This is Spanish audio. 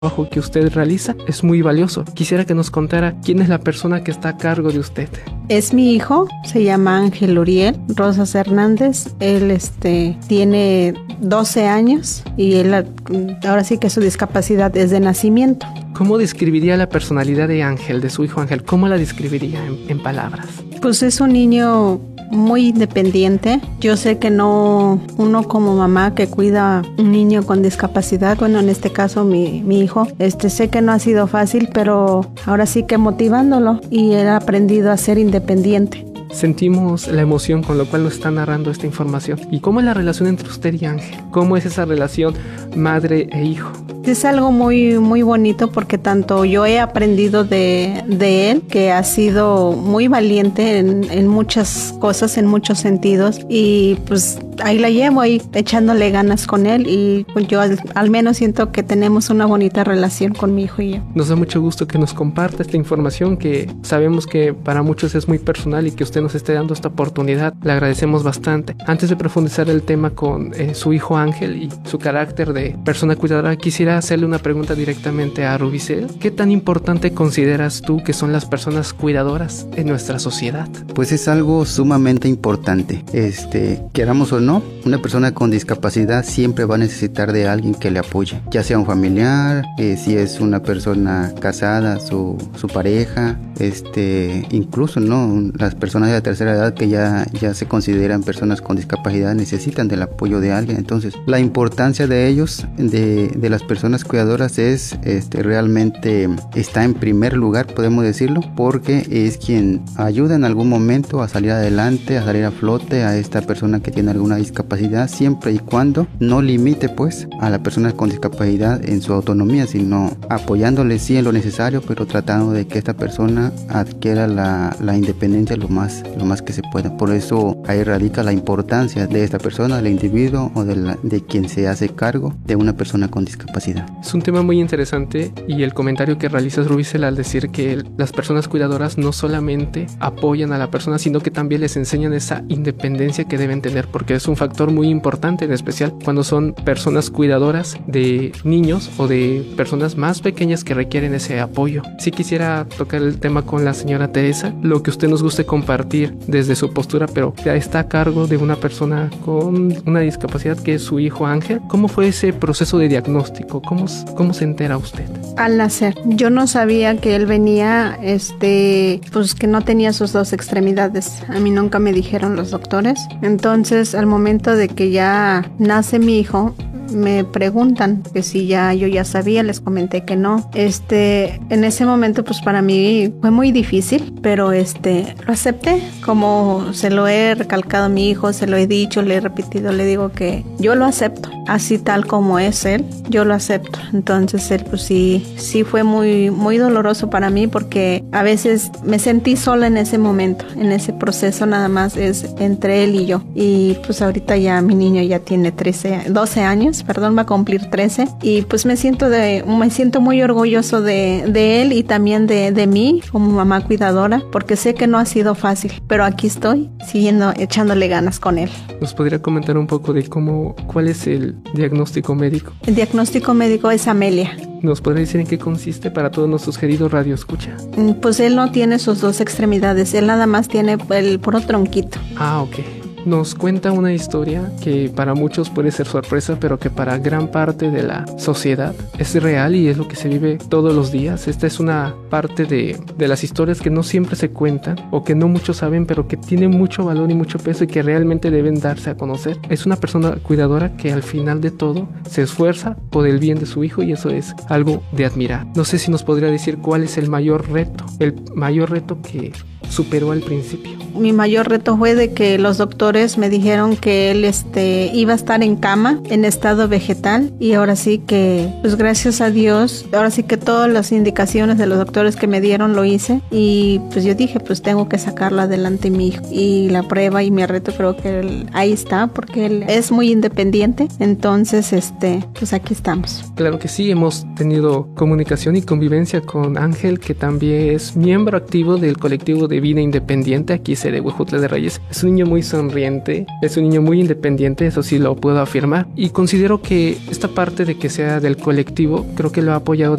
trabajo que usted realiza es muy valioso. Quisiera que nos contara quién es la persona que está a cargo de usted. Es mi hijo, se llama Ángel Uriel Rosas Hernández. Él tiene 12 años y él ahora sí que su discapacidad es de nacimiento. ¿Cómo describiría la personalidad de Ángel, de su hijo Ángel? ¿Cómo la describiría en palabras? Pues es un niño muy independiente. Yo sé que no, uno como mamá que cuida a un niño con discapacidad, bueno, en este caso mi hijo, sé que no ha sido fácil, pero ahora sí que motivándolo y él ha aprendido a ser independiente. Sentimos la emoción con lo cual nos está narrando esta información. ¿Y cómo es la relación entre usted y Ángel? ¿Cómo es esa relación madre e hijo? Es algo muy, muy bonito porque tanto yo he aprendido de él, que ha sido muy valiente en muchas cosas, en muchos sentidos, y pues ahí la llevo, ahí echándole ganas con él, y pues yo al menos siento que tenemos una bonita relación con mi hijo y yo. Nos da mucho gusto que nos comparta esta información que sabemos que para muchos es muy personal y que usted nos esté dando esta oportunidad. Le agradecemos bastante. Antes de profundizar el tema con su hijo Ángel y su carácter de persona cuidadora, quisiera hacerle una pregunta directamente a Rubicel. ¿Qué tan importante consideras tú que son las personas cuidadoras en nuestra sociedad? Pues es algo sumamente importante. Queramos o no, una persona con discapacidad siempre va a necesitar de alguien que le apoye, ya sea un familiar, si es una persona casada, su pareja, incluso no, las personas de la tercera edad que ya se consideran personas con discapacidad necesitan del apoyo de alguien. Entonces, la importancia de ellos, de las personas cuidadoras es realmente está en primer lugar, podemos decirlo, porque es quien ayuda en algún momento a salir adelante, a salir a flote a esta persona que tiene alguna discapacidad, siempre y cuando no limite pues a la persona con discapacidad en su autonomía, sino apoyándole sí en lo necesario, pero tratando de que esta persona adquiera la independencia lo más que se pueda. Por eso ahí radica la importancia de esta persona, del individuo o de quien se hace cargo de una persona con discapacidad. Es un tema muy interesante y el comentario que realizas, Rubicel, al decir que las personas cuidadoras no solamente apoyan a la persona, sino que también les enseñan esa independencia que deben tener, porque es un factor muy importante, en especial cuando son personas cuidadoras de niños o de personas más pequeñas que requieren ese apoyo. Sí quisiera tocar el tema con la señora Teresa, lo que usted nos guste compartir desde su postura, pero ya está a cargo de una persona con una discapacidad que es su hijo Ángel. ¿Cómo fue ese proceso de diagnóstico? ¿Cómo se entera usted? Al nacer, yo no sabía que él venía, pues que no tenía sus dos extremidades. A mí nunca me dijeron los doctores. Entonces, al momento de que ya nace mi hijo, me preguntan que si yo ya sabía, les comenté que no. En ese momento pues para mí fue muy difícil, pero lo acepté, como se lo he recalcado a mi hijo, se lo he dicho, le he repetido, le digo que yo lo acepto, así tal como es él, yo lo acepto. Entonces él pues sí fue muy, muy doloroso para mí, porque a veces me sentí sola en ese momento, en ese proceso nada más es entre él y yo. Y pues ahorita ya mi niño ya tiene 12 años, va a cumplir 13, y pues me siento muy orgulloso de él y también de mí como mamá cuidadora, porque sé que no ha sido fácil, pero aquí estoy echándole ganas con él. ¿Nos podría comentar un poco de cuál es el diagnóstico médico? El diagnóstico médico es Amelia. ¿Nos podría decir en qué consiste para todos nuestros queridos radioescucha? Pues él no tiene sus dos extremidades, él nada más tiene el puro tronquito. Ah, ok. Nos cuenta una historia que para muchos puede ser sorpresa, pero que para gran parte de la sociedad es real y es lo que se vive todos los días. Esta es una parte de las historias que no siempre se cuentan o que no muchos saben, pero que tienen mucho valor y mucho peso y que realmente deben darse a conocer. Es una persona cuidadora que al final de todo se esfuerza por el bien de su hijo, y eso es algo de admirar. No sé si nos podría decir cuál es el mayor reto que superó al principio. Mi mayor reto fue de que los doctores me dijeron que él iba a estar en cama, en estado vegetal, y ahora sí que, pues gracias a Dios, ahora sí que todas las indicaciones de los doctores que me dieron lo hice, y pues yo dije, pues tengo que sacarlo adelante mi hijo, y la prueba y mi reto creo que ahí está, porque él es muy independiente. Entonces pues aquí estamos. Claro que sí, hemos tenido comunicación y convivencia con Ángel, que también es miembro activo del colectivo de vida independiente. Aquí seré Huejutla de Reyes. Es un niño muy sonriente, es un niño muy independiente, eso sí lo puedo afirmar. Y considero que esta parte de que sea del colectivo, creo que lo ha apoyado